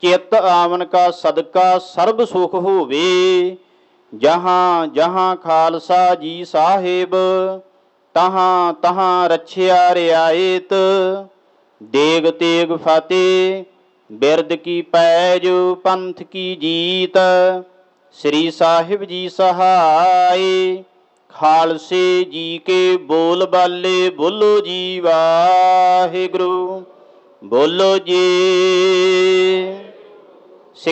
ਚਿੱਤ ਆਵਨ ਕਾ ਸਦਕਾ ਸਰਬ ਸੁਖ ਹੋਵੇ। ਜਹਾਂ ਜਹਾਂ ਖਾਲਸਾ ਜੀ ਸਾਹਿਬ, ਤਹਾਂ ਤਹਾਂ ਰੱਛਿਆ ਰਿਆਇਤ। ਦੇਗ ਤੇਗ ਫਤਿਹ ਬਿਰਦ ਕੀ ਪੈਜ, ਪੰਥ ਕੀ ਜੀਤ। ਸ੍ਰੀ ਸਾਹਿਬ ਜੀ ਸਹਾਏ, ਖਾਲਸੇ ਜੀ ਕੇ ਬੋਲ ਬਾਲੇ। ਬੋਲੋ ਜੀ ਵਾਹਿਗੁਰੂ, ਬੋਲੋ ਜੀ।